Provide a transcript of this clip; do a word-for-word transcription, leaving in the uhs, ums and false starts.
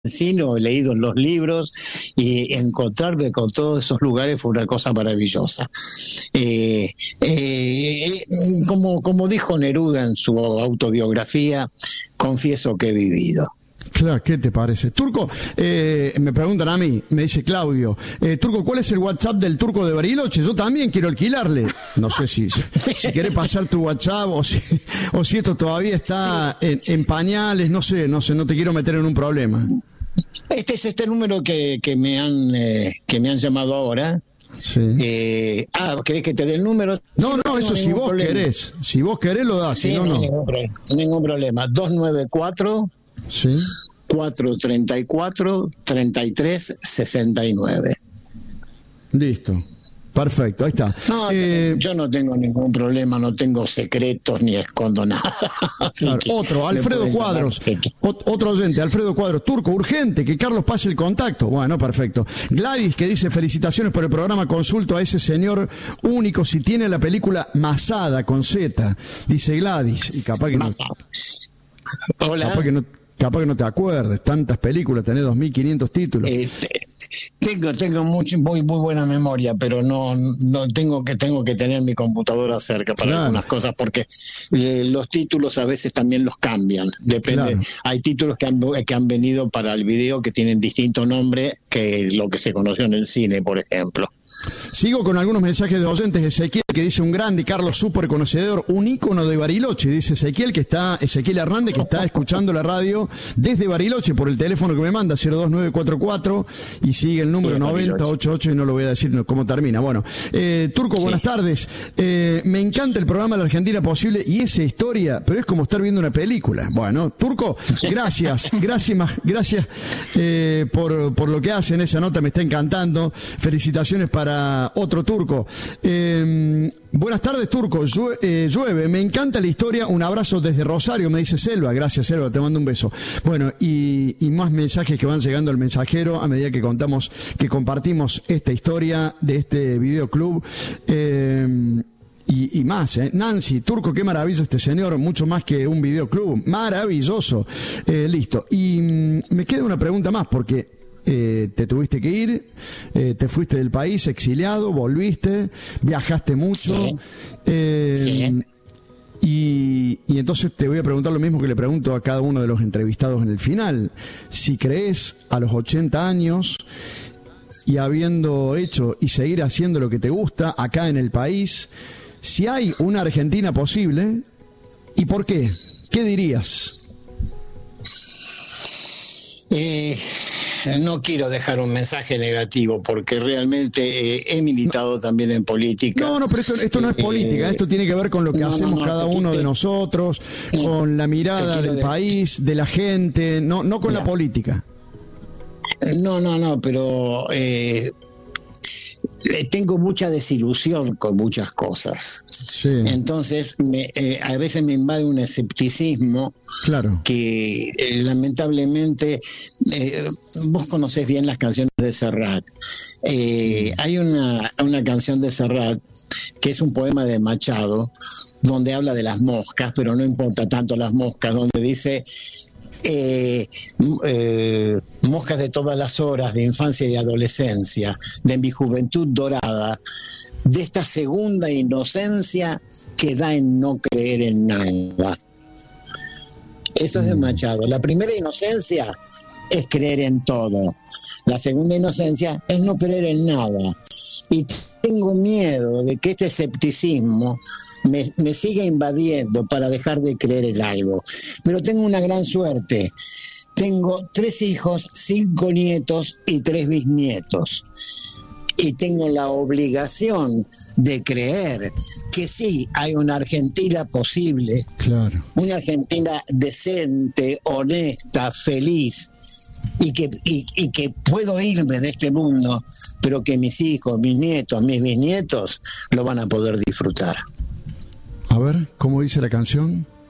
cine o he leído los libros, y encontrarme con todos esos lugares fue una cosa maravillosa. Eh, eh, como, como dijo Neruda en su autobiografía, confieso que he vivido. Claro, ¿qué te parece? Turco, eh, me preguntan a mí, me dice Claudio, eh, Turco, ¿cuál es el WhatsApp del Turco de Bariloche? Yo también quiero alquilarle. No sé si, si querés pasar tu WhatsApp o si, o si esto todavía está en, en pañales, no sé, no sé, no te quiero meter en un problema. Este es este número que, que me han eh, que me han llamado ahora. Sí. Eh, ah, ¿querés que te dé el número? No, sí, no, eso si vos problema. querés. Si vos querés lo das, sí, si no, no. no. Ningún problema, ningún problema. dos nueve cuatro Sí. cuatro tres cuatro, tres tres seis nueve. Listo. Perfecto, ahí está. No, eh, yo no tengo ningún problema, no tengo secretos ni escondo nada. Claro, otro, Alfredo Cuadros, ot- otro oyente, Alfredo Cuadros, Turco, urgente, que Carlos pase el contacto. Bueno, perfecto. Gladys, que dice, felicitaciones por el programa, consulto a ese señor único si tiene la película Masada con Z, dice Gladys, y capaz que no... Hola. Capaz que no, capaz que no te acuerdes, tantas películas, tenés dos mil quinientos títulos. Eh, Tengo, tengo mucho, muy, muy buena memoria, pero no, no tengo que tengo que tener mi computadora cerca para claro. algunas cosas, porque eh, los títulos a veces también los cambian. Depende. Claro. Hay títulos que han, que han venido para el video que tienen distinto nombre que lo que se conoció en el cine, por ejemplo. Sigo con algunos mensajes de oyentes. Ezequiel, que dice un grande, Carlos, súper conocedor, un ícono de Bariloche, dice Ezequiel, que está, Ezequiel Hernández, que está escuchando la radio desde Bariloche por el teléfono que me manda, cero dos nueve cuatro cuatro, y sigue el número noventa ochenta y ocho, y no lo voy a decir cómo termina. Bueno, eh, Turco, sí. Buenas tardes. Eh, me encanta el programa La Argentina Posible y esa historia, pero es como estar viendo una película. Bueno, Turco, gracias, gracias, gracias eh, por, por lo que hacen, esa nota me está encantando. Felicitaciones para Para otro Turco. Eh, buenas tardes, Turco. Llue- eh, llueve, me encanta la historia. Un abrazo desde Rosario, me dice Selva. Gracias, Selva, te mando un beso. Bueno, y, y más mensajes que van llegando al mensajero a medida que contamos, que compartimos esta historia de este videoclub. Eh, Y, y más, ¿eh? Nancy, Turco, qué maravilla este señor, mucho más que un videoclub, maravilloso. Eh, listo. Y mm, me queda una pregunta más, porque eh, te tuviste que ir, eh, te fuiste del país, exiliado, volviste, viajaste mucho. Sí. Eh, sí. Y, y entonces te voy a preguntar lo mismo que le pregunto a cada uno de los entrevistados en el final. Si crees a los ochenta años... y habiendo hecho y seguir haciendo lo que te gusta acá en el país, si hay una Argentina posible, ¿y por qué? ¿Qué dirías? Eh, no quiero dejar un mensaje negativo, porque realmente eh, he militado también en política. No, no, pero esto, esto no es política, eh, esto tiene que ver con lo que no, hacemos no, no, cada uno te, de nosotros, no, con la mirada del de... país, de la gente, no, no con ya. la política. No, no, no, pero eh, tengo mucha desilusión con muchas cosas. Sí. Entonces, me, eh, a veces me invade un escepticismo. Claro. Que eh, lamentablemente, eh, vos conocés bien las canciones de Serrat. Eh, hay una, una canción de Serrat que es un poema de Machado, donde habla de las moscas, pero no importa tanto las moscas, donde dice... Eh, eh, moscas de todas las horas de infancia y adolescencia, de mi juventud dorada, de esta segunda inocencia que da en no creer en nada. Eso es de Machado. La primera inocencia es creer en todo. La segunda inocencia es no creer en nada. Y tengo miedo de que este escepticismo me, me siga invadiendo para dejar de creer en algo. Pero tengo una gran suerte. Tengo tres hijos, cinco nietos y tres bisnietos. Y tengo la obligación de creer que sí, hay una Argentina posible, claro. Una Argentina decente, honesta, feliz, y que, y, y que puedo irme de este mundo, pero que mis hijos, mis nietos, mis bisnietos lo van a poder disfrutar. A ver, ¿cómo dice la canción?